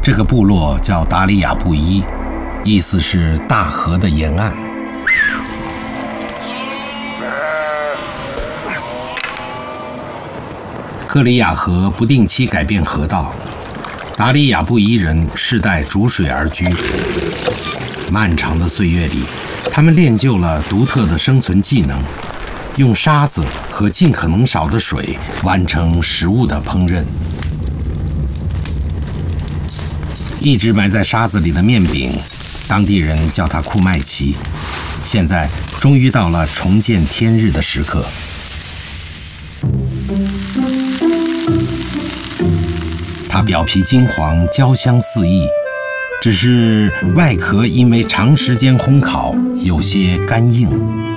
这个部落叫达里亚布伊，意思是大河的沿岸。克里亚河不定期改变河道，达里亚布伊人世代逐水而居。漫长的岁月里，他们练就了独特的生存技能，用沙子和尽可能少的水完成食物的烹饪。一直埋在沙子里的面饼，当地人叫它库麦奇。现在终于到了重见天日的时刻。它表皮金黄，焦香四溢，只是外壳因为长时间烘烤有些干硬。